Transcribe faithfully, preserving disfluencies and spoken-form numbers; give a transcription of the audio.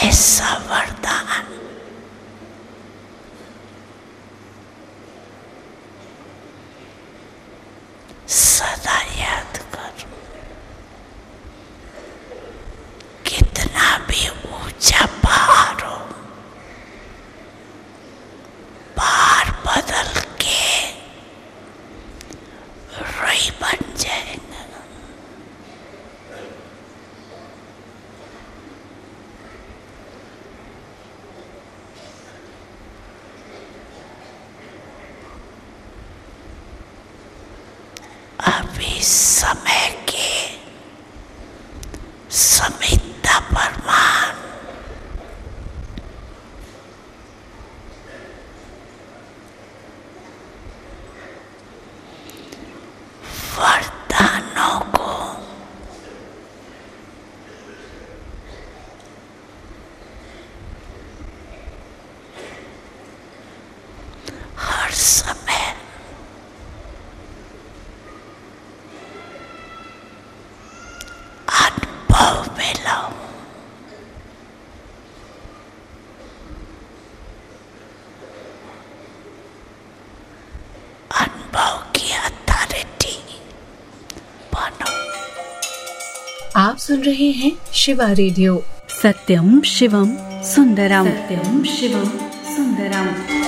ऐसा वरदान सदा याद करो। कितना भी ऊंचा पहाड़ हो, पहाड़ बदल के रुई बन जाएगा। अभी समय के समिता प्रमाण वरदानों को हर समय अनुभव में लाओ। अनुभव की अथॉरिटी बनो। आप सुन रहे हैं शिवा रेडियो। सत्यम शिवम सुंदरम। सत्यम शिवम सुंदरम।